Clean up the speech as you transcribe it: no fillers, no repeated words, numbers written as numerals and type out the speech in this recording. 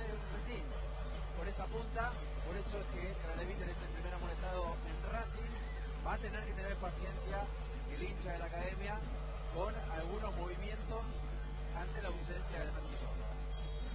hace Retín por esa punta, por eso es que Craneviter es el primer amonestado en Racing. Va a tener que tener paciencia el hincha de la academia con algunos movimientos ante la ausencia de Santi Sosa.